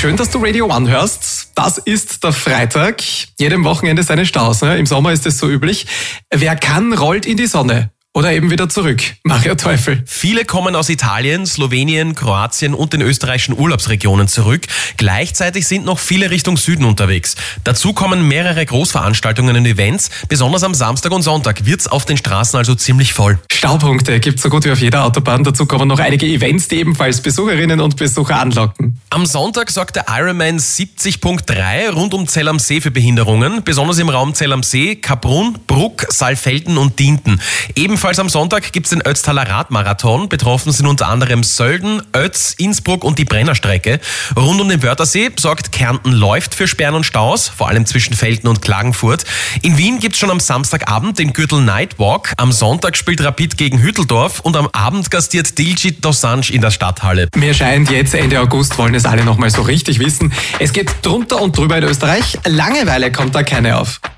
Schön, dass du Radio One hörst. Das ist der Freitag. Jedem Wochenende seine Staus. Ne? Im Sommer ist es so üblich. Wer kann, rollt in die Sonne. Oder eben wieder zurück. Mario Teufel. Viele kommen aus Italien, Slowenien, Kroatien und den österreichischen Urlaubsregionen zurück. Gleichzeitig sind noch viele Richtung Süden unterwegs. Dazu kommen mehrere Großveranstaltungen und Events. Besonders am Samstag und Sonntag wird's auf den Straßen also ziemlich voll. Staupunkte gibt's so gut wie auf jeder Autobahn. Dazu kommen noch einige Events, die ebenfalls Besucherinnen und Besucher anlocken. Am Sonntag sorgt der Ironman 70.3 rund um Zell am See für Behinderungen. Besonders im Raum Zell am See, Kaprun, Bruck, Saalfelden und Dinten. Ebenfalls am Sonntag gibt's den Ötztaler Radmarathon. Betroffen sind unter anderem Sölden, Ötz, Innsbruck und die Brennerstrecke. Rund um den Wörthersee sorgt Kärnten läuft für Sperren und Staus, vor allem zwischen Velten und Klagenfurt. In Wien gibt's schon am Samstagabend den Gürtel Nightwalk. Am Sonntag spielt Rapid gegen Hütteldorf und am Abend gastiert Diljit Dosanjh in der Stadthalle. Mir scheint, jetzt Ende August wollen es alle nochmal so richtig wissen. Es geht drunter und drüber in Österreich. Langeweile kommt da keine auf.